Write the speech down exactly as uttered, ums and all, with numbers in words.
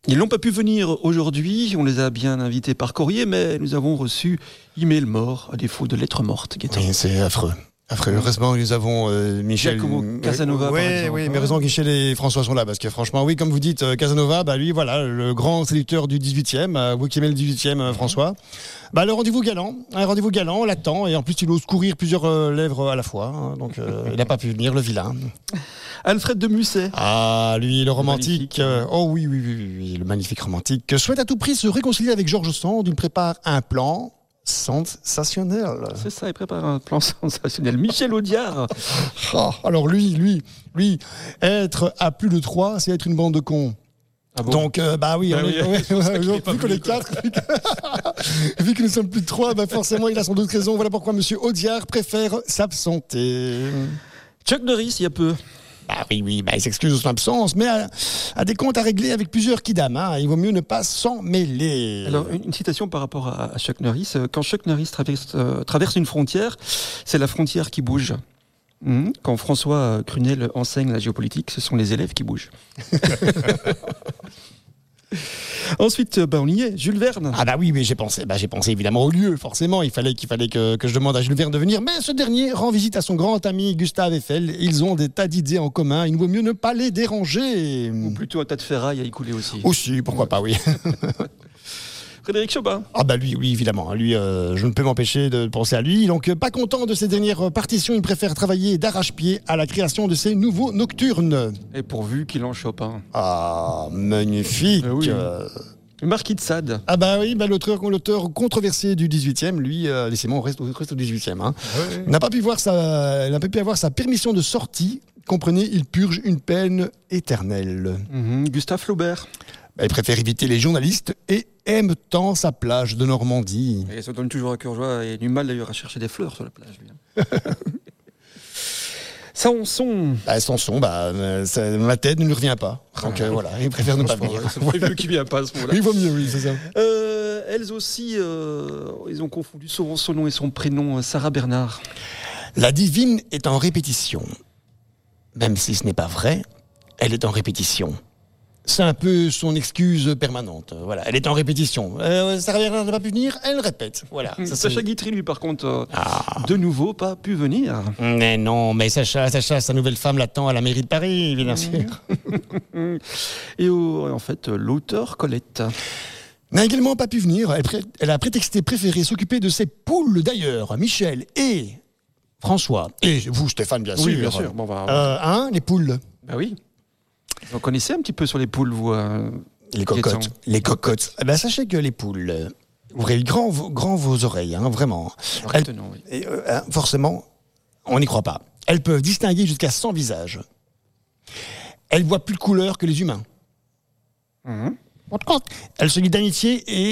Ils n'ont pas pu venir aujourd'hui, on les a bien invités par courrier, mais nous avons reçu email mort, à défaut de lettres mortes. Oui, c'est affreux. Après, heureusement, nous avons euh, Michel Giacomo Casanova. Oui, par exemple. oui, mais heureusement que Michel et François sont là, parce que franchement, oui, comme vous dites, euh, Casanova, bah lui, voilà, le grand séducteur du dix-huitième, euh, vous qui aimez le dix-huitième, euh, François. Bah le rendez-vous galant, un rendez-vous galant, on l'attend, et en plus il ose courir plusieurs euh, lèvres à la fois, hein, donc euh, il n'a pas pu venir, le vilain. Alfred de Musset. Ah, lui, le romantique. Le euh, oh oui, oui, oui, oui, oui, le magnifique romantique, que souhaite à tout prix se réconcilier avec Georges Sand. Il prépare un plan sensationnel. C'est ça, il prépare un plan sensationnel. Michel Audiard. Oh, alors lui, lui, lui, être à plus de trois, c'est être une bande de cons. Ah bon. Donc, euh, bah oui, Bah on oui, est, ouais, c'est pour ça ouais, qu'il est vu pas qu'on venu, est quatre, vu que, vu que nous sommes plus de trois, bah forcément, il a sans doute raison. Voilà pourquoi Monsieur Audiard préfère s'absenter. Chuck Norris, il y a peu. Bah oui, oui, bah il s'excuse de son absence, mais a, a des comptes à régler avec plusieurs kidam. Hein. Il vaut mieux ne pas s'en mêler. Alors, une, une citation par rapport à, à Chuck Norris. Quand Chuck Norris traverse, euh, traverse une frontière, c'est la frontière qui bouge. Mmh. Quand François Crunel enseigne la géopolitique, ce sont les élèves qui bougent. Ensuite, bah on y est, Jules Verne. Ah bah oui, mais j'ai pensé, bah j'ai pensé évidemment au lieu, forcément. Il fallait qu'il fallait que, que je demande à Jules Verne de venir, mais ce dernier rend visite à son grand ami Gustave Eiffel. Ils ont des tas d'idées en commun. Il vaut mieux ne pas les déranger. Ou plutôt un tas de ferraille à y couler aussi. Aussi, pourquoi pas, oui. Frédéric Chopin. Ah bah lui, oui, évidemment. Lui, euh, je ne peux m'empêcher de penser à lui. Donc, euh, pas content de ses dernières partitions, il préfère travailler d'arrache-pied à la création de ses nouveaux nocturnes. Et pourvu qu'il en Chopin. Ah, magnifique. Eh oui. euh... Le Marquis de Sade. Ah bah oui, bah l'auteur, l'auteur controversé du dix-huitième, lui, euh, laissez-moi, on reste, on reste au dix-huitième. Hein. Ouais. N'a pas pu voir sa, n'a pas pu avoir sa permission de sortie. Comprenez, il purge une peine éternelle. Mmh, Gustave Flaubert. Bah, il préfère éviter les journalistes et aime tant sa plage de Normandie. Et ça donne toujours à cœur joie et du mal d'ailleurs à chercher des fleurs sur la plage. Lui. Sanson. Bah, Sanson, bah, ça, ma tête ne lui revient pas. Donc euh, voilà, il préfère ne pas venir. C'est mieux qu'il vient pas à ce moment-là. Il vaut mieux, oui, c'est ça. Euh, elles aussi, euh, ils ont confondu son, son nom et son prénom, Sarah Bernard. La divine est en répétition. Même si ce n'est pas vrai, elle est en répétition. C'est un peu son excuse permanente. Voilà, elle est en répétition. Euh, Sarah Bernard n'a pas pu venir, elle répète. Voilà. Ça, Sacha Guitry, lui, par contre, euh, ah. de nouveau, pas pu venir. Mais non, mais Sacha, Sacha, sa nouvelle femme l'attend à la mairie de Paris, bien sûr. Et oh, en fait, l'auteur Colette n'a également pas pu venir. Elle, pré- elle a prétexté préférer s'occuper de ses poules d'ailleurs. Michel et François. Et vous, Stéphane, bien sûr. Oui, bien sûr. Bon, bah, euh, hein, les poules. Bah oui. Vous connaissez un petit peu sur les poules, vous euh, Les cocottes. Les cocottes. Eh ben, sachez que les poules, euh, ouvrez grand, grand vos oreilles, hein, vraiment. Elles, non, oui. et, euh, hein, forcément, on n'y croit pas. Elles peuvent distinguer jusqu'à cent visages. Elles voient plus de couleurs que les humains. Mmh. Elles se lient d'amitié et